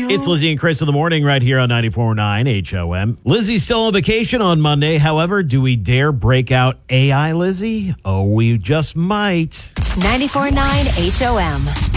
It's Lizzie and Chris in the morning right here on 94.9 HOM. Lizzie's still on vacation on Monday. However, do we dare break out AI Lizzie? Oh, we just might. 94.9 HOM.